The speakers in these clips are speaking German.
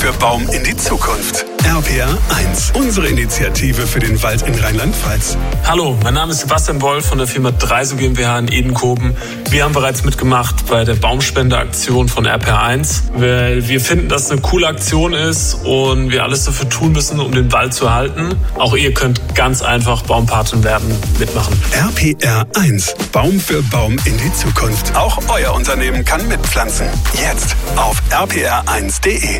für Baum in die Zukunft. RPR 1, unsere Initiative für den Wald in Rheinland-Pfalz. Hallo, mein Name ist Sebastian Wolf von der Firma Dreiso GmbH in Edenkoben. Wir haben bereits mitgemacht bei der Baumspendeaktion von RPR 1, weil wir finden, dass es eine coole Aktion ist und wir alles dafür tun müssen, um den Wald zu erhalten. Auch ihr könnt ganz einfach Baumpatin werden, mitmachen. RPR 1, Baum für Baum in die Zukunft. Auch euer Unternehmen kann mitpflanzen. Jetzt auf rpr1.de.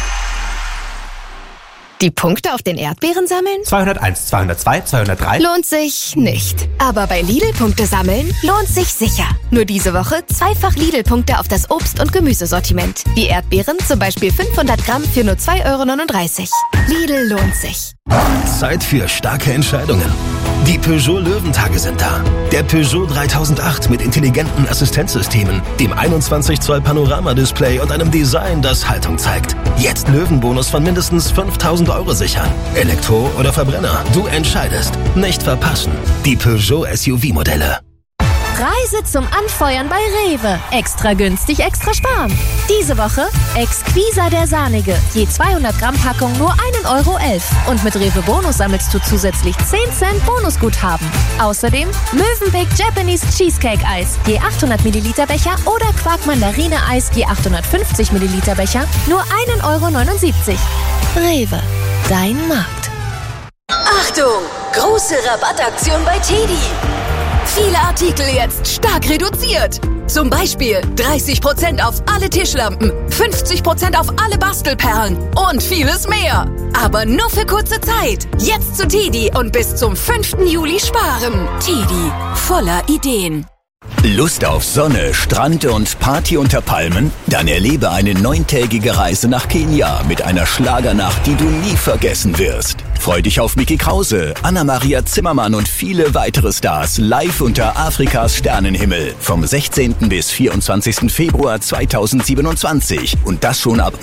Die Punkte auf den Erdbeeren sammeln? 201, 202, 203. Lohnt sich nicht. Aber bei Lidl-Punkte sammeln lohnt sich sicher. Nur diese Woche zweifach Lidl-Punkte auf das Obst- und Gemüsesortiment. Die Erdbeeren zum Beispiel 500 Gramm für nur 2,39 €. Lidl lohnt sich. Zeit für starke Entscheidungen. Die Peugeot Löwentage sind da. Der Peugeot 3008 mit intelligenten Assistenzsystemen, dem 21 Zoll Panoramadisplay und einem Design, das Haltung zeigt. Jetzt Löwenbonus von mindestens 5.000 € sichern. Elektro oder Verbrenner, du entscheidest. Nicht verpassen. Die Peugeot SUV-Modelle. Reise zum Anfeuern bei Rewe. Extra günstig, extra sparen. Diese Woche Exquisa der Sahnige. Je 200 Gramm Packung nur 1,11 €. Und mit Rewe Bonus sammelst du zusätzlich 10 Cent Bonusguthaben. Außerdem Mövenpick Japanese Cheesecake Eis. Je 800 Milliliter Becher oder Quark Mandarine Eis. Je 850 Milliliter Becher. Nur 1,79 €. Rewe. Dein Markt. Achtung! Große Rabattaktion bei TEDi. Viele Artikel jetzt stark reduziert. Zum Beispiel 30% auf alle Tischlampen, 50% auf alle Bastelperlen und vieles mehr. Aber nur für kurze Zeit. Jetzt zu TEDi und bis zum 5. Juli sparen. TEDi, voller Ideen. Lust auf Sonne, Strand und Party unter Palmen? Dann erlebe eine 9-tägige Reise nach Kenia mit einer Schlagernacht, die du nie vergessen wirst. Freu dich auf Micky Krause, Anna-Maria Zimmermann und viele weitere Stars live unter Afrikas Sternenhimmel vom 16. bis 24. Februar 2027 und das schon ab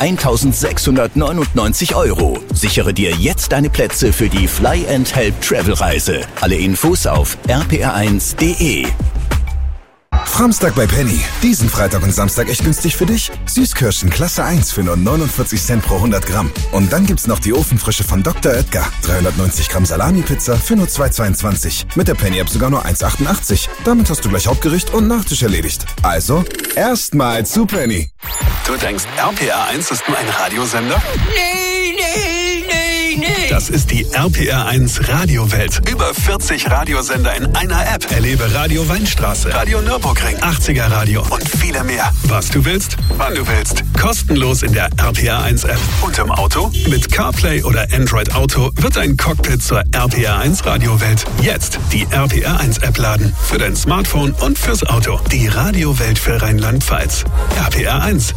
1.699 €. Sichere dir jetzt deine Plätze für die Fly and Help Travel Reise. Alle Infos auf rpr1.de. Framstag bei Penny. Diesen Freitag und Samstag echt günstig für dich. Süßkirschen Klasse 1 für nur 49 Cent pro 100 Gramm. Und dann gibt's noch die Ofenfrische von Dr. Oetker. 390 Gramm Salami-Pizza für nur 2,22. Mit der Penny-App sogar nur 1,88. Damit hast du gleich Hauptgericht und Nachtisch erledigt. Also, erstmal zu Penny. Du denkst, RPR 1 ist nur ein Radiosender? Nee, nee, nee, nee. Das ist die RPR 1 Radiowelt. Über 40 Radiosender in einer App. Erlebe Radio Weinstraße, Radio Nürburgring, 80er Radio und viele mehr. Was du willst, wann du willst. Kostenlos in der RPR 1 App. Und im Auto? Mit CarPlay oder Android Auto wird ein Cockpit zur RPR 1 Radiowelt. Jetzt die RPR 1 App laden. Für dein Smartphone und fürs Auto. Die Radiowelt für Rheinland-Pfalz. RPR 1.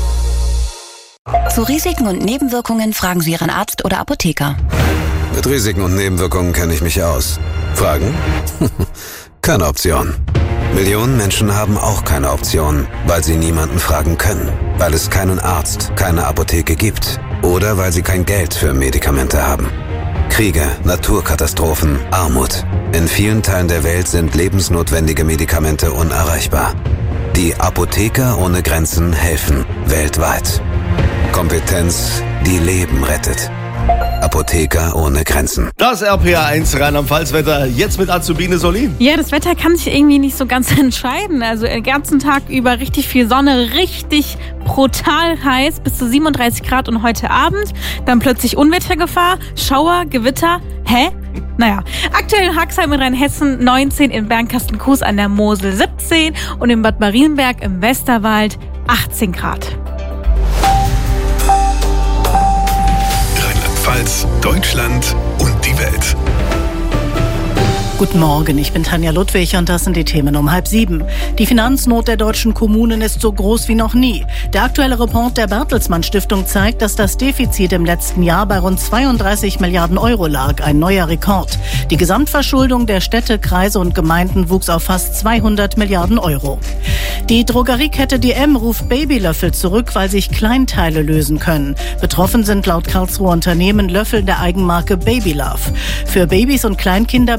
Zu Risiken und Nebenwirkungen fragen Sie Ihren Arzt oder Apotheker. Mit Risiken und Nebenwirkungen kenne ich mich aus. Fragen? Keine Option. Millionen Menschen haben auch keine Option, weil sie niemanden fragen können, weil es keinen Arzt, keine Apotheke gibt oder weil sie kein Geld für Medikamente haben. Kriege, Naturkatastrophen, Armut. In vielen Teilen der Welt sind lebensnotwendige Medikamente unerreichbar. Die Apotheker ohne Grenzen helfen weltweit. Kompetenz, die Leben rettet. Apotheker ohne Grenzen. Das RPR 1 Rheinland-Pfalz-Wetter, jetzt mit Azubine Solin. Ja, das Wetter kann sich irgendwie nicht so ganz entscheiden. Also den ganzen Tag über richtig viel Sonne, richtig brutal heiß, bis zu 37 Grad und heute Abend. Dann plötzlich Unwettergefahr, Schauer, Gewitter. Hä? Naja, aktuell in Haxheim in Rheinhessen 19, in Bernkastel-Kues an der Mosel 17 und in Bad Marienberg im Westerwald 18 Grad. Rheinland-Pfalz, Deutschland und die Welt. Guten Morgen, ich bin Tanja Ludwig und das sind die Themen um 6:30. Die Finanznot der deutschen Kommunen ist so groß wie noch nie. Der aktuelle Report der Bertelsmann Stiftung zeigt, dass das Defizit im letzten Jahr bei rund 32 Milliarden Euro lag, ein neuer Rekord. Die Gesamtverschuldung der Städte, Kreise und Gemeinden wuchs auf fast 200 Milliarden Euro. Die Drogeriekette DM ruft Babylöffel zurück, weil sich Kleinteile lösen können. Betroffen sind laut Karlsruher Unternehmen Löffel der Eigenmarke Babylove. Für Babys und Kleinkinder bestehe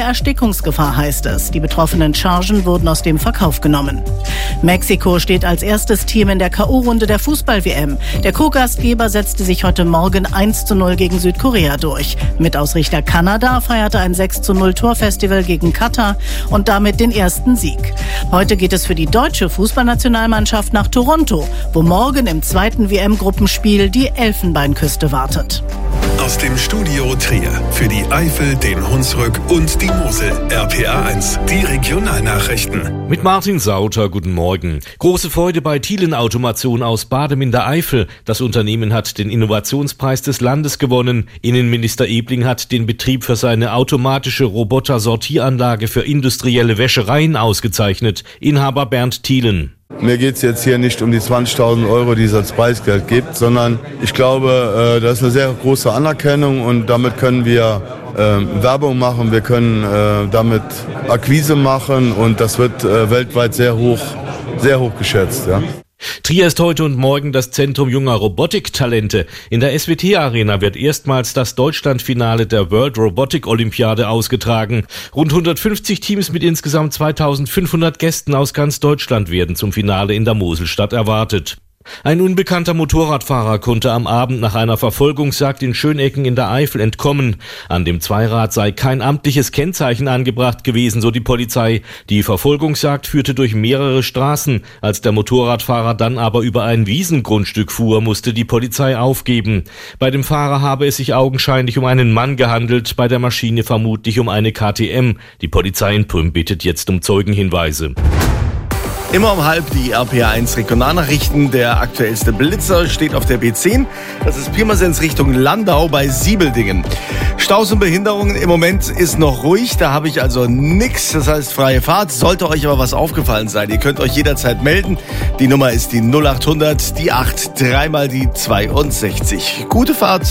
Erstickungsgefahr, heißt es. Die betroffenen Chargen wurden aus dem Verkauf genommen. Mexiko steht als erstes Team in der K.O.-Runde der Fußball-WM. Der Co-Gastgeber setzte sich heute Morgen 1:0 gegen Südkorea durch. Mitausrichter Kanada feierte ein 6:0 Torfestival gegen Katar und damit den ersten Sieg. Heute geht es für die deutsche Fußballnationalmannschaft nach Toronto, wo morgen im zweiten WM-Gruppenspiel die Elfenbeinküste wartet. Aus dem Studio Trier für die Eifel, den Hunsrück und die Mosel. RPA 1, die Regionalnachrichten. Mit Martin Sauter, guten Morgen. Große Freude bei Thielen Automation aus Badem in der Eifel. Das Unternehmen hat den Innovationspreis des Landes gewonnen. Innenminister Ebling hat den Betrieb für seine automatische Roboter-Sortieranlage für industrielle Wäschereien ausgezeichnet. Inhaber Bernd Thielen. Mir geht es jetzt hier nicht um die 20.000 Euro, die es als Preisgeld gibt, sondern ich glaube, das ist eine sehr große Anerkennung und damit können wir Werbung machen, wir können damit Akquise machen und das wird weltweit sehr hoch geschätzt. Ja. Trier ist heute und morgen das Zentrum junger Robotiktalente. In der SWT-Arena wird erstmals das Deutschlandfinale der World Robotic Olympiade ausgetragen. Rund 150 Teams mit insgesamt 2500 Gästen aus ganz Deutschland werden zum Finale in der Moselstadt erwartet. Ein unbekannter Motorradfahrer konnte am Abend nach einer Verfolgungsjagd in Schönecken in der Eifel entkommen. An dem Zweirad sei kein amtliches Kennzeichen angebracht gewesen, so die Polizei. Die Verfolgungsjagd führte durch mehrere Straßen. Als der Motorradfahrer dann aber über ein Wiesengrundstück fuhr, musste die Polizei aufgeben. Bei dem Fahrer habe es sich augenscheinlich um einen Mann gehandelt, bei der Maschine vermutlich um eine KTM. Die Polizei in Prüm bittet jetzt um Zeugenhinweise. Immer um 12 die RPA1 Regionalnachrichten. Der aktuellste Blitzer steht auf der B10. Das ist Pirmasens Richtung Landau bei Siebeldingen. Staus und Behinderungen im Moment ist noch ruhig. Da habe ich also nichts. Das heißt freie Fahrt. Sollte euch aber was aufgefallen sein, ihr könnt euch jederzeit melden. Die Nummer ist die 0800, die 8, dreimal die 62. Gute Fahrt.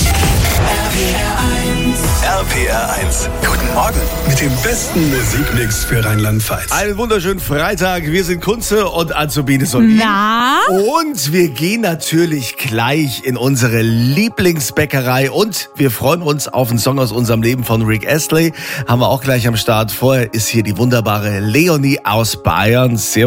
RPR 1. Guten Morgen mit dem besten Musikmix für Rheinland-Pfalz. Einen wunderschönen Freitag. Wir sind Kunze und Azubine Solin. Na? Und wir gehen natürlich gleich in unsere Lieblingsbäckerei und wir freuen uns auf einen Song aus unserem Leben von Rick Astley. Haben wir auch gleich am Start. Vorher ist hier die wunderbare Leonie aus Bayern. Servus.